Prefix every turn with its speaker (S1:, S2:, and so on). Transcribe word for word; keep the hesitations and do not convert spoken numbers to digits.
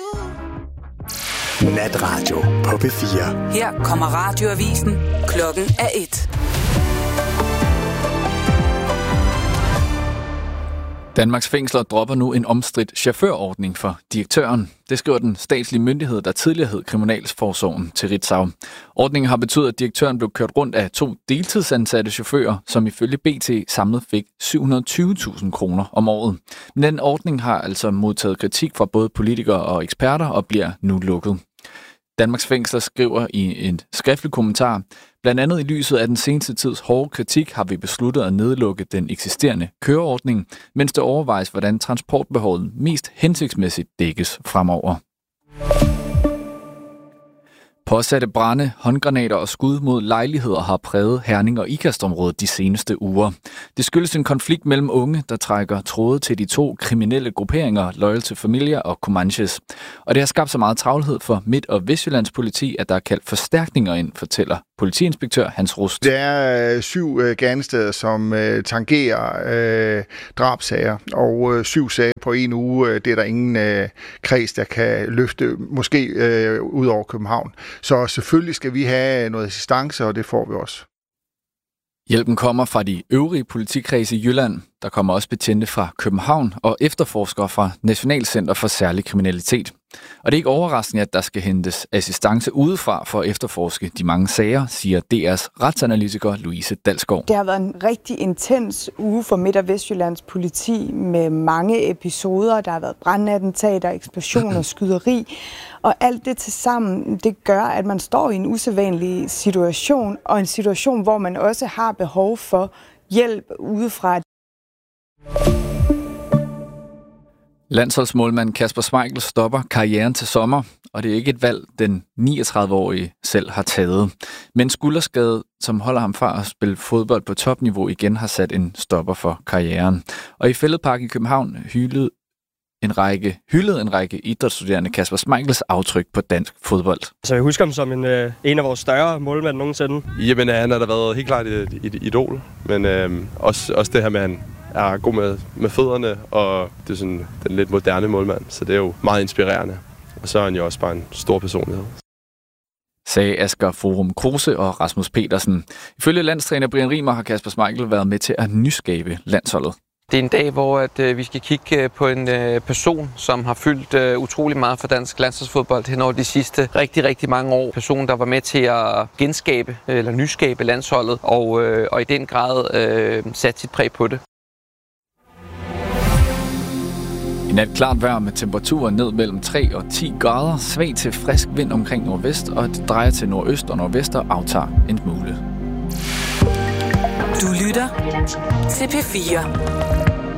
S1: Natradio på P fire.
S2: Her kommer radioavisen. Klokken er et.
S3: Danmarks fængsler dropper nu en omstridt chaufførordning for direktøren. Det skriver den statslige myndighed, der tidligere hed Kriminalforsorgen, til Ritzau. Ordningen har betydet, at direktøren blev kørt rundt af to deltidsansatte chauffører, som ifølge B T samlet fik syv hundrede og tyve tusind kroner om året. Men den ordning har altså modtaget kritik fra både politikere og eksperter og bliver nu lukket. Danmarks fængsler skriver i en skriftlig kommentar: blandt andet i lyset af den seneste tids hårde kritik har vi besluttet at nedlukke den eksisterende køreordning, mens det overvejes, hvordan transportbehovet mest hensigtsmæssigt dækkes fremover. Påsatte brande, håndgranater og skud mod lejligheder har præget Herning- og Ikast-området de seneste uger. Det skyldes en konflikt mellem unge, der trækker tråde til de to kriminelle grupperinger, Loyal to Familia og Comanches. Og det har skabt så meget travlhed for Midt- og Vestjyllands politi, at der er kaldt forstærkninger ind, fortæller politiinspektør Hans Rust.
S4: Der er øh, syv øh, gerningssteder, som øh, tangerer øh, drabsager, og øh, syv sager på en uge. Det er der ingen øh, kreds, der kan løfte, måske øh, ud over København. Så selvfølgelig skal vi have noget assistance, og det får vi også.
S3: Hjælpen kommer fra de øvrige politikredse i Jylland. Der kommer også betjente fra København og efterforskere fra Nationalcenter for Særlig Kriminalitet. Og det er ikke overraskende, at der skal hentes assistance udefra for at efterforske de mange sager, siger D R's retsanalytiker Louise Dalsgaard.
S5: Det har været en rigtig intens uge for Midt- og Vestjyllands politi med mange episoder. Der har været brandattentater, eksplosioner, skyderi. Og alt det til sammen, det gør, at man står i en usædvanlig situation, og en situation, hvor man også har behov for hjælp udefra.
S3: Landsholdsmålmand Kasper Schmeichel stopper karrieren til sommer, og det er ikke et valg, den niogtredive-årige selv har taget. Men skulderskade, som holder ham fra at spille fodbold på topniveau igen, har sat en stopper for karrieren. Og i Fælledpark i København hyldede en række, hyldede en række idrætsstuderende Kasper Schmeichels aftryk på dansk fodbold.
S6: Så jeg husker ham som en, øh, en af vores større målmænd nogensinde.
S7: Jamen, han har da været helt klart et, et, et idol, men øh, også, også det her med, at han er god med, med fødderne, og det er sådan den lidt moderne målmand, så det er jo meget inspirerende. Og så er han jo også bare en stor personlighed.
S3: Sagde Asger Forum Kruse og Rasmus Petersen. Ifølge landstræner Brian Rimer har Kasper Schmeichel været med til at nyskabe landsholdet.
S8: Det er en dag, hvor at, øh, vi skal kigge på en øh, person, som har fyldt øh, utrolig meget for dansk landsholdsfodbold hen over de sidste rigtig, rigtig mange år. Person, der var med til at genskabe eller nyskabe landsholdet, og, øh, og i den grad øh, satte sit præg på det.
S3: I nat klart vejr med temperaturer ned mellem tre og ti grader, svag til frisk vind omkring nordvest, og det drejer til nordøst og nordvest og aftager en smule.
S2: Du lytter til P fire.